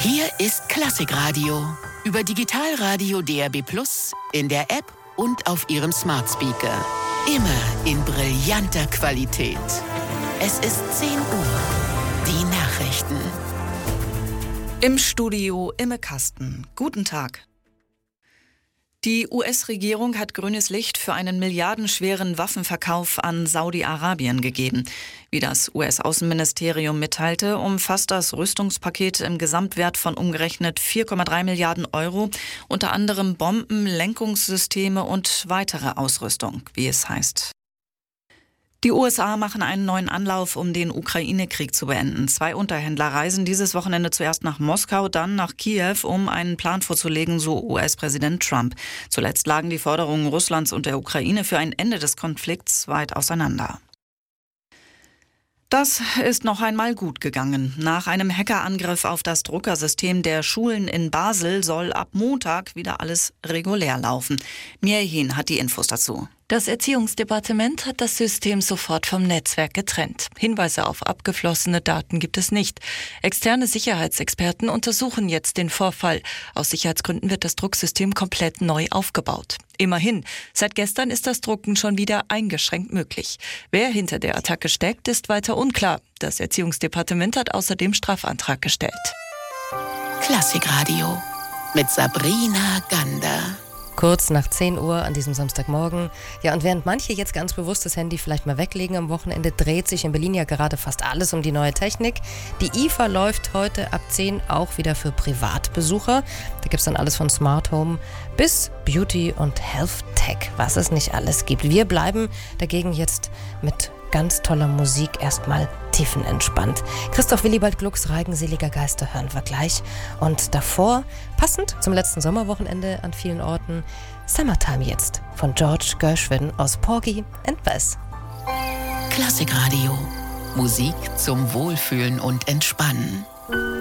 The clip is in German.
Hier ist Klassikradio. Über Digitalradio DAB+, in der App und auf Ihrem Smart Speaker. Immer in brillanter Qualität. Es ist 10 Uhr. Die Nachrichten. Im Studio Imme Kasten. Guten Tag. Die US-Regierung hat grünes Licht für einen milliardenschweren Waffenverkauf an Saudi-Arabien gegeben. Wie das US-Außenministerium mitteilte, umfasst das Rüstungspaket im Gesamtwert von umgerechnet 4,3 Milliarden Euro, unter anderem Bomben, Lenkungssysteme und weitere Ausrüstung, wie es heißt. Die USA machen einen neuen Anlauf, um den Ukraine-Krieg zu beenden. 2 Unterhändler reisen dieses Wochenende zuerst nach Moskau, dann nach Kiew, um einen Plan vorzulegen, so US-Präsident Trump. Zuletzt lagen die Forderungen Russlands und der Ukraine für ein Ende des Konflikts weit auseinander. Das ist noch einmal gut gegangen. Nach einem Hackerangriff auf das Druckersystem der Schulen in Basel soll ab Montag wieder alles regulär laufen. Mirhin hat die Infos dazu. Das Erziehungsdepartement hat das System sofort vom Netzwerk getrennt. Hinweise auf abgeflossene Daten gibt es nicht. Externe Sicherheitsexperten untersuchen jetzt den Vorfall. Aus Sicherheitsgründen wird das Drucksystem komplett neu aufgebaut. Immerhin, seit gestern ist das Drucken schon wieder eingeschränkt möglich. Wer hinter der Attacke steckt, ist weiter unklar. Das Erziehungsdepartement hat außerdem Strafantrag gestellt. Klassikradio mit Sabrina Gander. Kurz nach 10 Uhr an diesem Samstagmorgen. Ja, und während manche jetzt ganz bewusst das Handy vielleicht mal weglegen am Wochenende, dreht sich in Berlin ja gerade fast alles um die neue Technik. Die IFA läuft heute ab 10 auch wieder für Privatbesucher. Da gibt es dann alles von Smart Home bis Beauty und Health Tech, was es nicht alles gibt. Wir bleiben dagegen jetzt mit ganz toller Musik erstmal tiefenentspannt. Christoph Willibald Glucks Reigenseliger Geister hören wir gleich. Und davor, passend zum letzten Sommerwochenende an vielen Orten, Summertime jetzt von George Gershwin aus Porgy and Bess. Klassikradio. Musik zum Wohlfühlen und Entspannen.